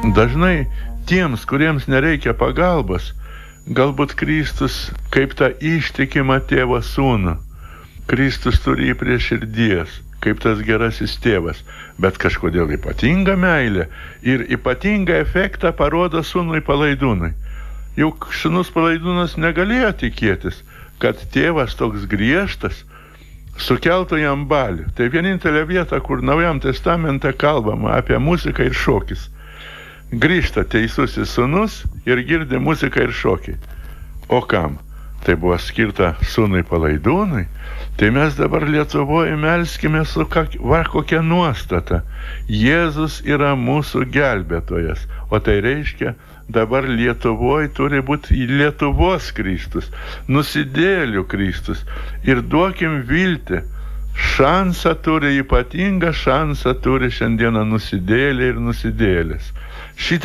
Dažnai tiems, kuriems nereikia pagalbos, galbūt Kristus kaip tą ištikimą tėvą sūnų. Kristus turi jį prie širdies, kaip tas gerasis tėvas, bet kažkodėl ypatinga meilė ir ypatingą efektą parodo sūnui Palaidūnui. Juk sūnus Palaidūnas negalėjo tikėtis, kad tėvas toks griežtas sukeltų jam balių. Tai vienintelė vieta, kur Naujam testamente kalbama apie muziką ir šokis. Grįžta teisusis sūnus ir girdi muziką ir šokį. O kam? Tai buvo skirta sūnui Palaidūnui. Tai mes dabar Lietuvoje melskime su kokia nuostata. Jėzus yra mūsų gelbėtojas. O tai reiškia, dabar Lietuvoje turi būti Lietuvos Kristus, nusidėlių Kristus. Ir duokim viltį. Šansą turi, ypatingą šansą turi šiandieną nusidėliai ir nusidėlės.